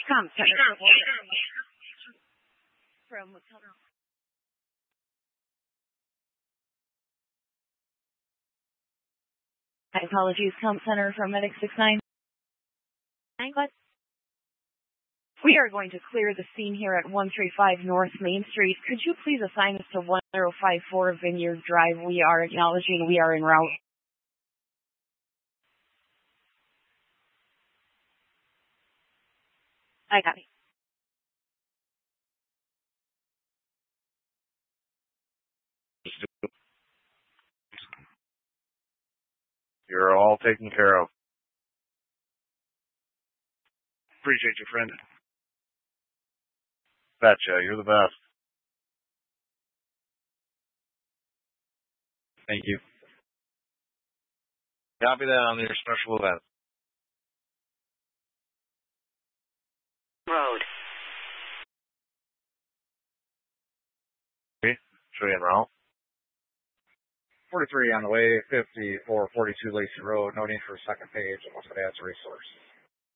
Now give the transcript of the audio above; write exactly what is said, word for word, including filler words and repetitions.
Com Center. From My apologies, Com Center from Medic six nine. We are going to clear the scene here at one thirty-five North Main Street. Could you please assign us to one zero five four Vineyard Drive? We are acknowledging we are en route. I got it. You're all taken care of. Appreciate you, friend. Betcha, you're the best. Thank you. Copy that on your special event. Road. Show you en route. forty-three on the way, fifty-four forty-two Lacey Road. No need for a second page unless it adds a resource.